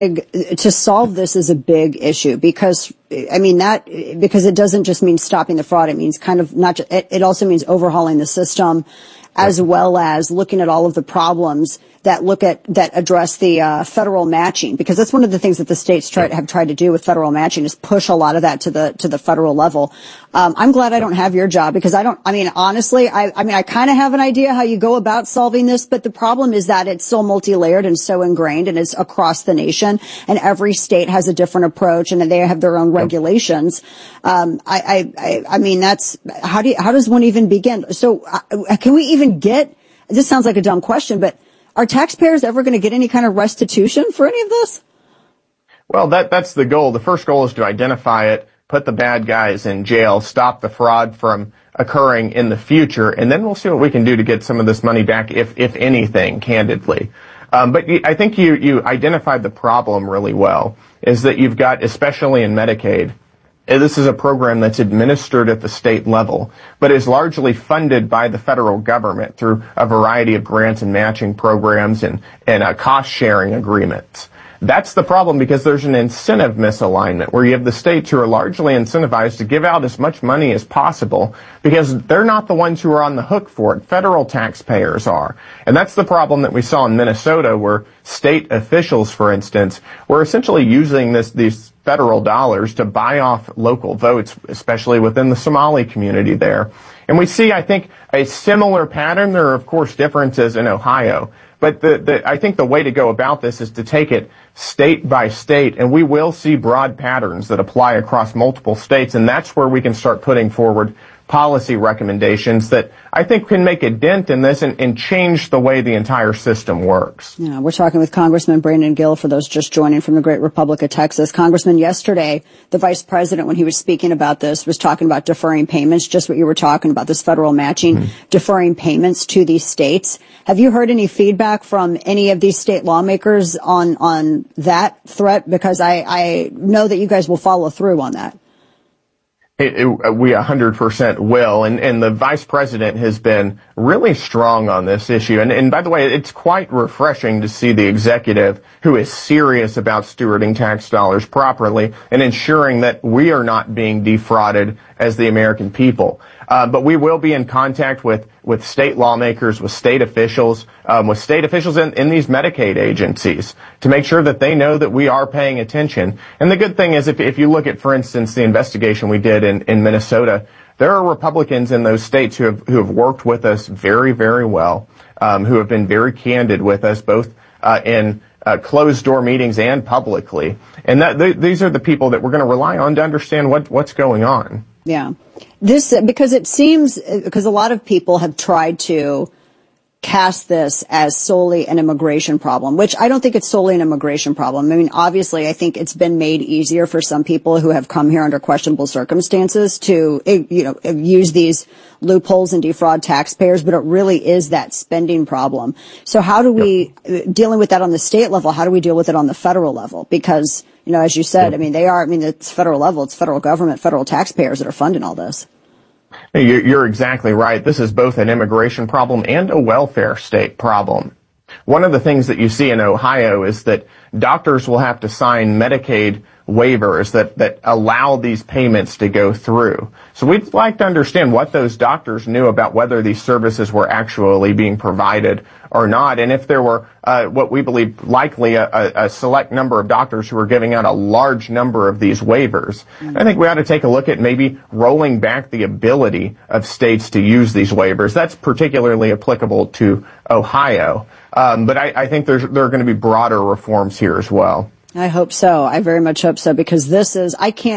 to solve this is a big issue because, because it doesn't just mean stopping the fraud. It means it also means overhauling the system as well as looking at all of the problems that address the federal matching, because that's one of the things that the states have tried to do with federal matching is push a lot of that to the federal level. I'm glad I don't have your job because honestly, I kind of have an idea how you go about solving this, but the problem is that it's so multi-layered and so ingrained and it's across the nation and every state has a different approach and they have their own regulations. That's how does one even begin? So can we even this sounds like a dumb question, but are taxpayers ever going to get any kind of restitution for any of this? Well, that's the goal. The first goal is to identify it, put the bad guys in jail, stop the fraud from occurring in the future, and then we'll see what we can do to get some of this money back, if anything, candidly. But I think you identified the problem really well, is that you've got, especially in Medicaid, this is a program that's administered at the state level, but is largely funded by the federal government through a variety of grants and matching programs and cost-sharing agreements. That's the problem because there's an incentive misalignment where you have the states who are largely incentivized to give out as much money as possible because they're not the ones who are on the hook for it. Federal taxpayers are. And that's the problem that we saw in Minnesota where state officials, for instance, were essentially using these federal dollars to buy off local votes, especially within the Somali community there. And we see, I think, a similar pattern. There are, of course, differences in Ohio. But I think the way to go about this is to take it state by state, and we will see broad patterns that apply across multiple states, and that's where we can start putting forward policy recommendations that I think can make a dent in this and change the way the entire system works. Yeah, we're talking with Congressman Brandon Gill for those just joining from the great Republic of Texas. Congressman, yesterday, the vice president, when he was speaking about this, was talking about deferring payments, just what you were talking about, this federal matching, deferring payments to these states. Have you heard any feedback from any of these state lawmakers on that threat? Because I know that you guys will follow through on that. We 100% will, and the vice president has been really strong on this issue. And by the way, it's quite refreshing to see the executive who is serious about stewarding tax dollars properly and ensuring that we are not being defrauded as the American people. But we will be in contact with state lawmakers, with state officials in these Medicaid agencies to make sure that they know that we are paying attention. And the good thing is if you look at, for instance, the investigation we did in Minnesota, there are Republicans in those states who have worked with us very, very well, who have been very candid with us, both in closed-door meetings and publicly. And these are the people that we're going to rely on to understand what's going on. Yeah. Because a lot of people have tried to cast this as solely an immigration problem, which I don't think it's solely an immigration problem. I mean, obviously, I think it's been made easier for some people who have come here under questionable circumstances to, use these loopholes and defraud taxpayers, but it really is that spending problem. So how do we, dealing with that on the state level, how do we deal with it on the federal level? Because, as you said, it's federal level, it's federal government, federal taxpayers that are funding all this. You're exactly right. This is both an immigration problem and a welfare state problem. One of the things that you see in Ohio is that doctors will have to sign Medicaid waivers that allow these payments to go through. So we'd like to understand what those doctors knew about whether these services were actually being provided or not, and if there were what we believe likely a select number of doctors who were giving out a large number of these waivers. I think we ought to take a look at maybe rolling back the ability of states to use these waivers. That's particularly applicable to Ohio. But I think there are going to be broader reforms here as well. I hope so. I very much hope so, because this is,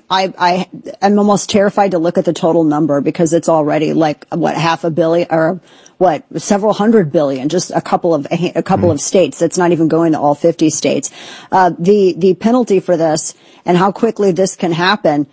I'm almost terrified to look at the total number because it's already like, $500 million or several hundred billion, just a couple of states. That's not even going to all 50 states. The penalty for this and how quickly this can happen,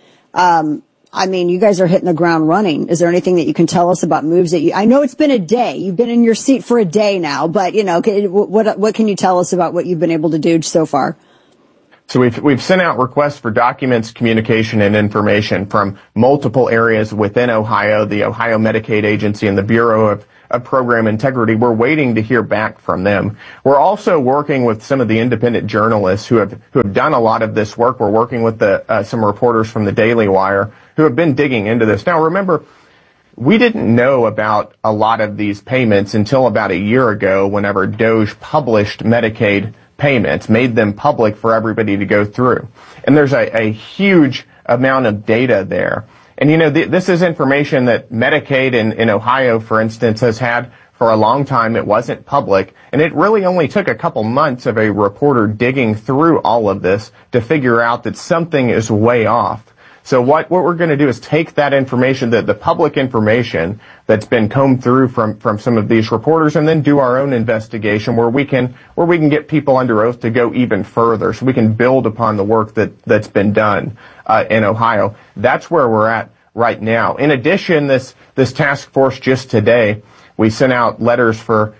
you guys are hitting the ground running. Is there anything that you can tell us about moves that I know it's been a day. You've been in your seat for a day now, but, what can you tell us about what you've been able to do so far? So we've sent out requests for documents, communication, and information from multiple areas within Ohio, the Ohio Medicaid Agency and the Bureau of Program Integrity. We're waiting to hear back from them. We're also working with some of the independent journalists who have done a lot of this work. We're working with some reporters from the Daily Wire who have been digging into this. Now, remember, we didn't know about a lot of these payments until about a year ago, whenever DOJ published Medicaid payments, made them public for everybody to go through. And there's a huge amount of data there. And this is information that Medicaid in Ohio, for instance, has had for a long time. It wasn't public. And it really only took a couple months of a reporter digging through all of this to figure out that something is way off. So what we're going to do is take that information, the public information that's been combed through from some of these reporters, and then do our own investigation where we can get people under oath to go even further, so we can build upon the work that's been done in Ohio. That's where we're at right now. In addition, this task force just today, we sent out letters for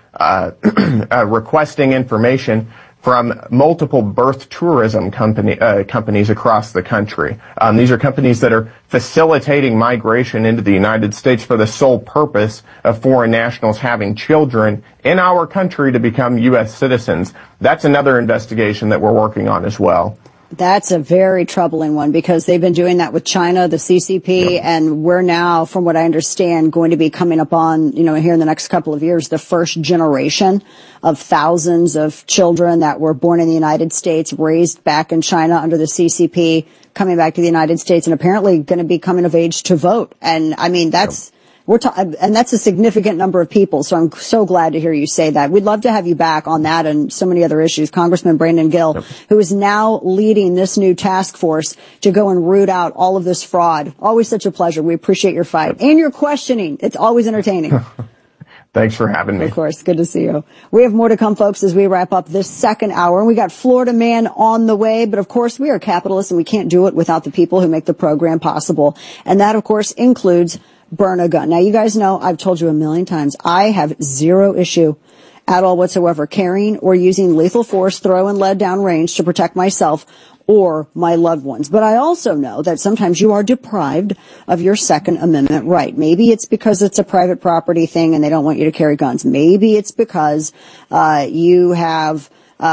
requesting information from multiple birth tourism companies across the country. These are companies that are facilitating migration into the United States for the sole purpose of foreign nationals having children in our country to become U.S. citizens. That's another investigation that we're working on as well. That's a very troubling one, because they've been doing that with China, the CCP, and we're now, from what I understand, going to be coming up on, here in the next couple of years, the first generation of thousands of children that were born in the United States, raised back in China under the CCP, coming back to the United States, and apparently going to be coming of age to vote. And I mean, that's and that's a significant number of people, so I'm so glad to hear you say that. We'd love to have you back on that and so many other issues. Congressman Brandon Gill, who is now leading this new task force to go and root out all of this fraud. Always such a pleasure. We appreciate your fight and your questioning. It's always entertaining. Thanks for having me. Of course. Good to see you. We have more to come, folks, as we wrap up this second hour. And we got Florida Man on the way. But, of course, we are capitalists, and we can't do it without the people who make the program possible. And that, of course, includes Burn a Gun. Now, you guys know, I've told you a million times, I have zero issue at all whatsoever carrying or using lethal force, throwing lead down range to protect myself or my loved ones. But I also know that sometimes you are deprived of your Second Amendment right. Maybe it's because it's a private property thing and they don't want you to carry guns. Maybe it's because you have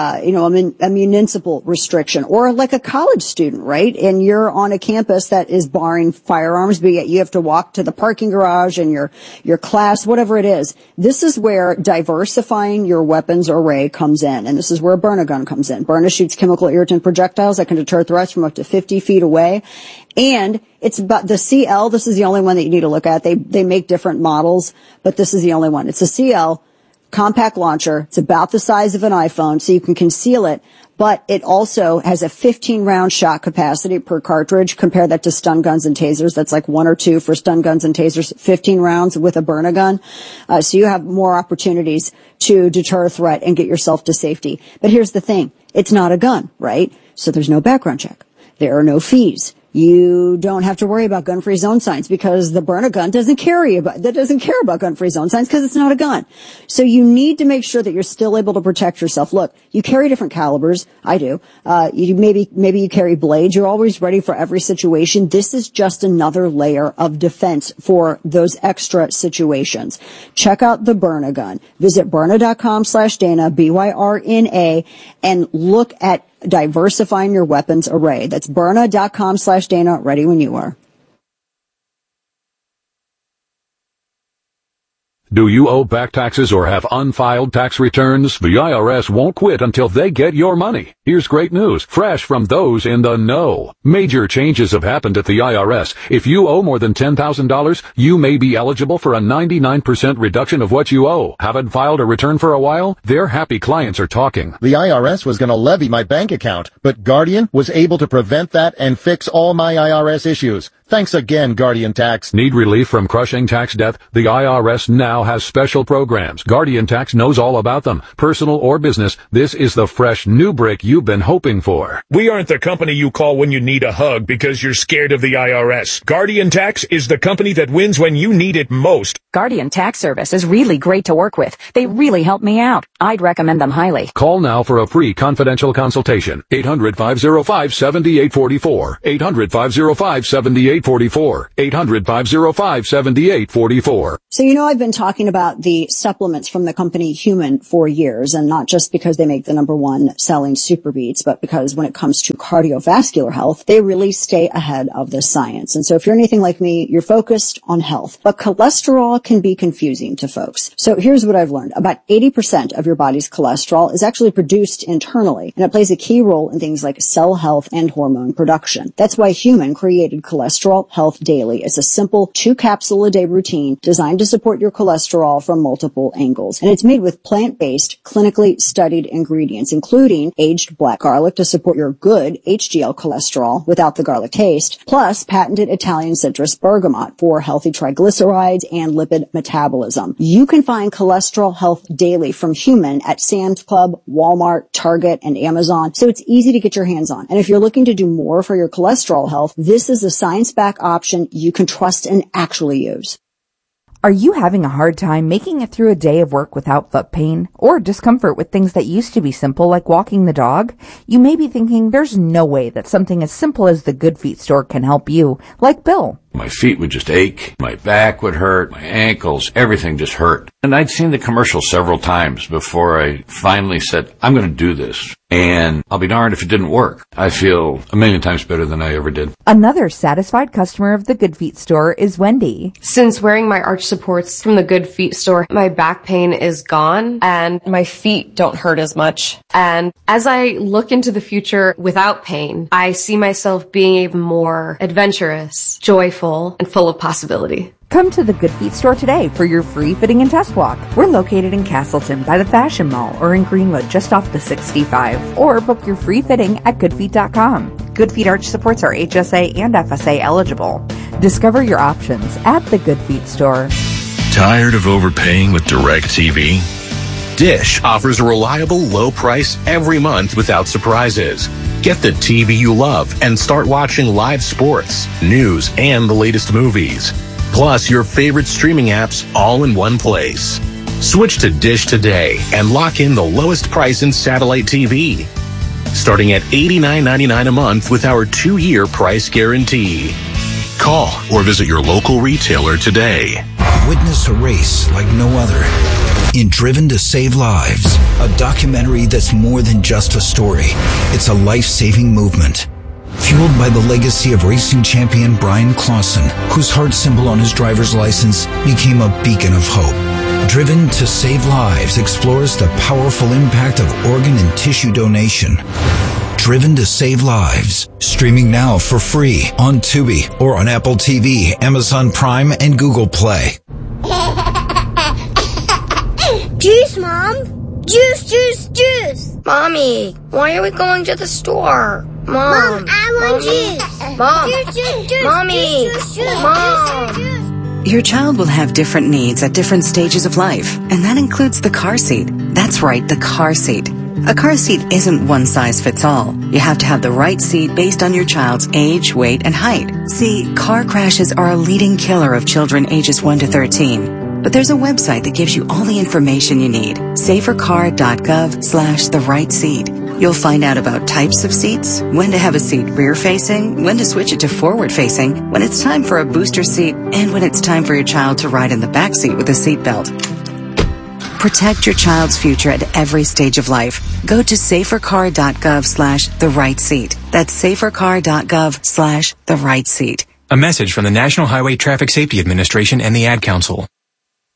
a municipal restriction, or like a college student, right? And you're on a campus that is barring firearms, but yet you have to walk to the parking garage and your class, whatever it is. This is where diversifying your weapons array comes in. And this is where Burn a Gun comes in. Burn shoots chemical irritant projectiles that can deter threats from up to 50 feet away. And it's about the CL. This is the only one that you need to look at. They make different models, but this is the only one. It's a CL compact launcher. It's about the size of an iPhone, so you can conceal it, but it also has a 15-round shot capacity per cartridge. Compare that to stun guns and tasers. That's like 1 or 2 for stun guns and tasers, 15 rounds with a Burn a Gun. So you have more opportunities to deter a threat and get yourself to safety. But here's the thing. It's not a gun, right? So there's no background check. There are no fees. You don't have to worry about gun-free zone signs, because the Burn a Gun doesn't care about gun-free zone signs, because it's not a gun. So you need to make sure that you're still able to protect yourself. Look, you carry different calibers. I do. Maybe you carry blades. You're always ready for every situation. This is just another layer of defense for those extra situations. Check out the Burn a Gun. Visit Byrna.com/Dana, Byrna, and look at diversifying your weapons array. That's Byrna.com/Dana. Ready when you are. Do you owe back taxes or have unfiled tax returns? The IRS won't quit until they get your money. Here's great news, fresh from those in the know. Major changes have happened at the IRS. If you owe more than $10,000, you may be eligible for a 99% reduction of what you owe. Haven't filed a return for a while? Their happy clients are talking. The IRS was going to levy my bank account, but Guardian was able to prevent that and fix all my IRS issues. Thanks again, Guardian Tax. Need relief from crushing tax debt? The IRS now has special programs. Guardian Tax knows all about them. Personal or business, this is the fresh new brick you've been hoping for. We aren't the company you call when you need a hug because you're scared of the IRS. Guardian Tax is the company that wins when you need it most. Guardian Tax Service is really great to work with. They really help me out. I'd recommend them highly. Call now for a free confidential consultation. 800-505-7844. 800-505-7844. 800-505-7844. So, I've been talking about the supplements from the company Human for years, and not just because they make the #1 selling Super Beats, but because when it comes to cardiovascular health, they really stay ahead of the science. And so if you're anything like me, you're focused on health. But cholesterol can be confusing to folks. So here's what I've learned. About 80% of your body's cholesterol is actually produced internally, and it plays a key role in things like cell health and hormone production. That's why Human created Cholesterol Health Daily. It's a simple 2-capsule-a-day routine designed to support your cholesterol from multiple angles. And it's made with plant-based, clinically studied ingredients, including aged black garlic to support your good HDL cholesterol without the garlic taste, plus patented Italian citrus bergamot for healthy triglycerides and lipid metabolism. You can find Cholesterol Health Daily from Human at Sam's Club, Walmart, Target, and Amazon, so it's easy to get your hands on. And if you're looking to do more for your cholesterol health, this is the science-backed option you can trust and actually use. Are you having a hard time making it through a day of work without foot pain or discomfort with things that used to be simple like walking the dog? You may be thinking there's no way that something as simple as the Good Feet store can help you, like Bill. My feet would just ache, my back would hurt, my ankles, everything just hurt. And I'd seen the commercial several times before I finally said, I'm going to do this. And I'll be darned if it didn't work. I feel a million times better than I ever did. Another satisfied customer of the Good Feet store is Wendy. Since wearing my arch supports from the Good Feet store, my back pain is gone and my feet don't hurt as much. And as I look into the future without pain, I see myself being even more adventurous, joyful, and full of possibility. Come to the Good Feet store today for your free fitting and test walk. We're located in Castleton by the Fashion Mall or in Greenwood just off the 65. Or book your free fitting at goodfeet.com. Good Feet arch supports are HSA and FSA eligible. Discover your options at the Good Feet store. Tired of overpaying with DirecTV? Dish offers a reliable low price every month without surprises. Get the TV you love and start watching live sports, news, and the latest movies. Plus your favorite streaming apps all in one place. Switch to Dish today and lock in the lowest price in satellite TV. Starting at $89.99 a month with our 2-year price guarantee. Call or visit your local retailer today. Witness a race like no other in Driven to Save Lives, a documentary that's more than just a story. It's a life-saving movement. Fueled by the legacy of racing champion Brian Clausen, whose heart symbol on his driver's license became a beacon of hope. Driven to Save Lives explores the powerful impact of organ and tissue donation. Driven to Save Lives, streaming now for free on Tubi or on Apple TV, Amazon Prime, and Google Play. Juice, Mom! Juice, juice, juice! Mommy, why are we going to the store? Mom, I want juice. Mom, juice, juice, juice. Mommy, juice, juice, Mom. Juice, juice. Your child will have different needs at different stages of life, and that includes the car seat. That's right, the car seat. A car seat isn't one size fits all. You have to have the right seat based on your child's age, weight, and height. See, car crashes are a leading killer of children ages 1 to 13. But there's a website that gives you all the information you need. safercar.gov/the-right-seat. You'll find out about types of seats, when to have a seat rear-facing, when to switch it to forward-facing, when it's time for a booster seat, and when it's time for your child to ride in the back seat with a seatbelt. Protect your child's future at every stage of life. Go to safercar.gov/the-right-seat. That's safercar.gov/the-right-seat. A message from the National Highway Traffic Safety Administration and the Ad Council.